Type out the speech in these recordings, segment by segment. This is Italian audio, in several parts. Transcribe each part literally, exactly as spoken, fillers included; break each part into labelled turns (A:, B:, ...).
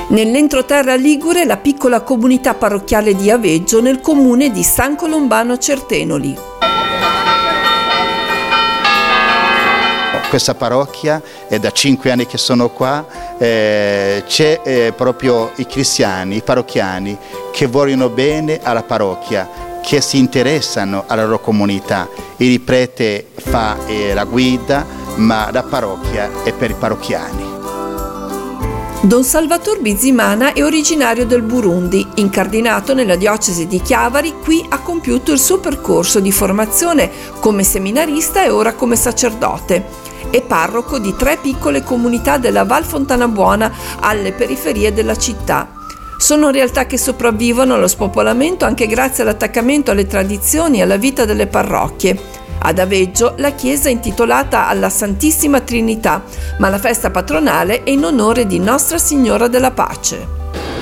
A: Nell'entroterra ligure la piccola comunità parrocchiale di Aveggio nel comune di San Colombano Certenoli.
B: Questa parrocchia è da cinque anni che sono qua, eh, c'è eh, proprio i cristiani, i parrocchiani che vogliono bene alla parrocchia, che si interessano alla loro comunità. Il prete fa eh, la guida, ma la parrocchia è per i parrocchiani.
A: Don Salvatore Bizimana è originario del Burundi, incardinato nella diocesi di Chiavari. Qui ha compiuto il suo percorso di formazione come seminarista e ora come sacerdote. È parroco di tre piccole comunità della Val Fontanabuona alle periferie della città. Sono realtà che sopravvivono allo spopolamento anche grazie all'attaccamento alle tradizioni e alla vita delle parrocchie. Ad Aveggio la chiesa è intitolata alla Santissima Trinità, ma la festa patronale è in onore di Nostra Signora della Pace.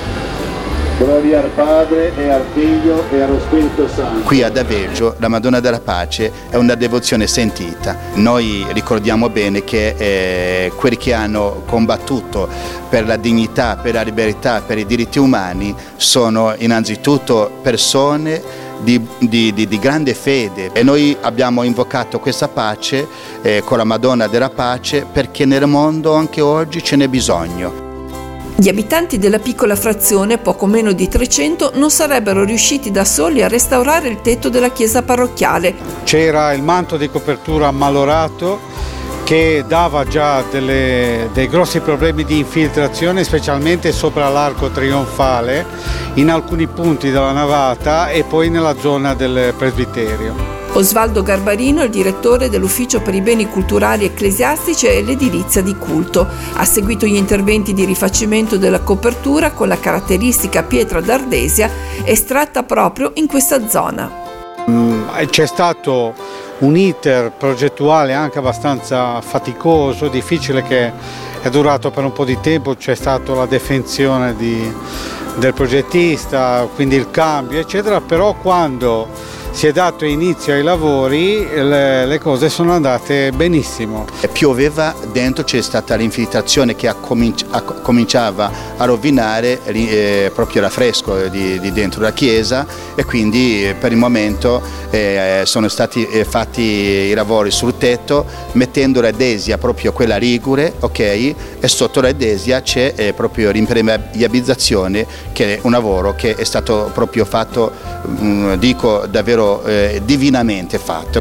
C: Gloria al Padre e al Figlio e allo Spirito Santo.
B: Qui ad Aveggio la Madonna della Pace è una devozione sentita. Noi ricordiamo bene che eh, quelli che hanno combattuto per la dignità, per la libertà, per i diritti umani sono innanzitutto persone Di, di, di, di grande fede, e noi abbiamo invocato questa pace eh, con la Madonna della Pace perché nel mondo anche oggi ce n'è bisogno.
A: Gli abitanti della piccola frazione, poco meno di trecento, non sarebbero riusciti da soli a restaurare il tetto della chiesa parrocchiale.
D: C'era il manto di copertura ammalorato che dava già delle, dei grossi problemi di infiltrazione, specialmente sopra l'arco trionfale, in alcuni punti della navata e poi nella zona del presbiterio.
A: Osvaldo Garbarino è il direttore dell'Ufficio per i Beni Culturali Ecclesiastici e l'Edilizia di Culto. Ha seguito gli interventi di rifacimento della copertura con la caratteristica pietra d'ardesia estratta proprio in questa zona.
D: Mm, c'è stato un iter progettuale anche abbastanza faticoso, difficile, che è durato per un po' di tempo. C'è stata la defensione di, del progettista, quindi il cambio eccetera, però quando si è dato inizio ai lavori le, le cose sono andate benissimo.
B: Pioveva dentro, c'è stata l'infiltrazione che accominci, acc- cominciava a rovinare eh, proprio l'affresco di, di dentro la chiesa, e quindi eh, per il momento eh, sono stati eh, fatti i lavori sul tetto mettendo l'addesia proprio quella ligure, ok? E sotto l'addesia c'è eh, proprio l'impermeabilizzazione, che è un lavoro che è stato proprio fatto, mh, dico davvero Eh, divinamente fatto.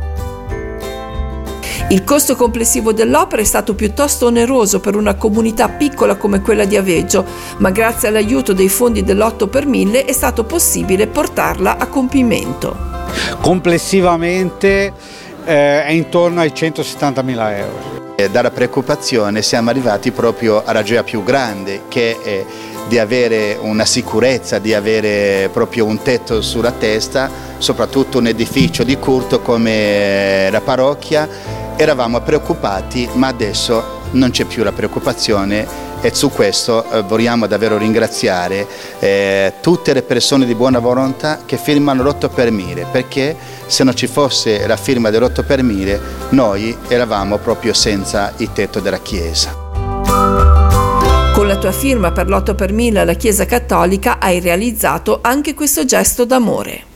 A: Il costo complessivo dell'opera è stato piuttosto oneroso per una comunità piccola come quella di Aveggio, ma grazie all'aiuto dei fondi dell'otto per mille è stato possibile portarla a compimento.
D: Complessivamente eh, è intorno ai centosettantamila euro.
B: E dalla preoccupazione siamo arrivati proprio alla gioia più grande, che è di avere una sicurezza, di avere proprio un tetto sulla testa, soprattutto un edificio di culto come la parrocchia. Eravamo preoccupati, ma adesso non c'è più la preoccupazione, e su questo eh, vogliamo davvero ringraziare eh, tutte le persone di buona volontà che firmano l'otto per mille, perché se non ci fosse la firma dell'otto per mille noi eravamo proprio senza il tetto della chiesa.
A: Con la tua firma per l'otto per mille alla Chiesa Cattolica hai realizzato anche questo gesto d'amore.